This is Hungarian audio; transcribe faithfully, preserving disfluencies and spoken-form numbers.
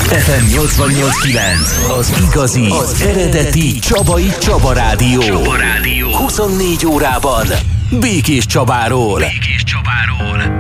ef em nyolcvannyolc kilenc, az igazi, az eredeti Csabai Csaba Rádió. Csaba Rádió. huszonnégy órában Békés Csabáról. Békés Csabáról.